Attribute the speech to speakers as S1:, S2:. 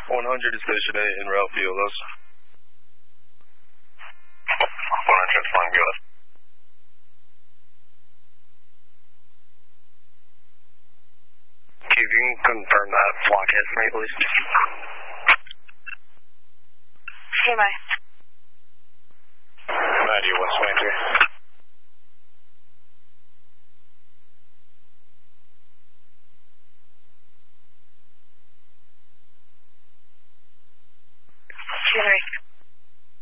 S1: 100 is Station 8 in Ralph Violas.
S2: 100, flying Violas. If you can confirm that blockhead for me, please.
S3: CMI.
S2: Maddie, West Winter.